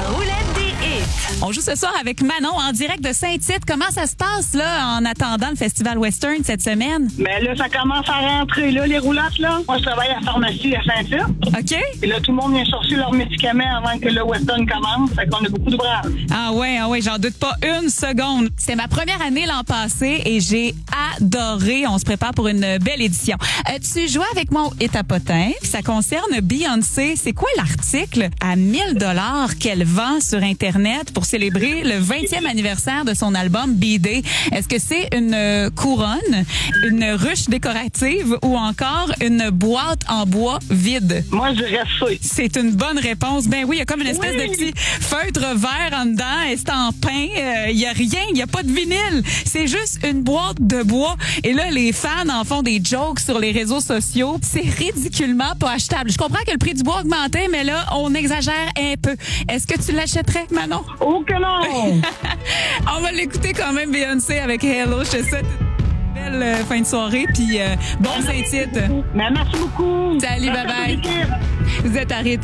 roulette des hits. On joue ce soir avec Manon en direct de Saint-Tite. Comment ça se passe là en attendant le Festival Western cette semaine? Mais là, ça commence à rentrer, là, les roulottes, là. Moi, je travaille à la pharmacie à Saint-Tite. OK. Et là, tout le monde vient chercher leurs médicaments avant que le Western commence. Fait qu'on a beaucoup de braves. Ah ouais, j'en doute pas une seconde. C'était ma première année l'an passé et j'ai adoré. On se prépare pour une belle édition. Tu jouais avec moi au Hit à potin. Ça concerne Beyoncé. C'est quoi l'article à 1000 $ qu'elle vend sur Internet pour célébrer le 20e anniversaire de son album B-Day? Est-ce que c'est une couronne, une ruche décorative ou encore une boîte en bois vide? Moi, je dirais ça. C'est une bonne réponse. Ben oui, il y a comme une espèce de petit feutre vert en dedans, estampin. Il y a rien, il y a pas de vinyle. C'est juste une boîte de bois. Et là, les fans en font des jokes sur les réseaux sociaux. C'est ridiculement pas achetable. Je comprends que le prix du bois a augmenté, mais là, on exagère un peu. Est-ce que tu l'achèterais, Manon? Oh que non! On va l'écouter quand même, Beyoncé, avec Hello. Je te souhaite une belle fin de soirée. Puis bon Saint-Tite. Mais merci beaucoup. Salut, Merci à bye-bye. toute l'équipe. Vous êtes à rythme.